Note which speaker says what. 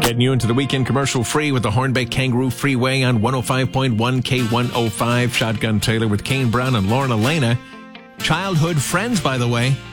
Speaker 1: Getting you into the weekend commercial free with the Hornbeck Kangaroo Freeway on 105.1 K105. Shotgun Taylor with Kane Brown and Lauren Elena. Childhood friends, by the way.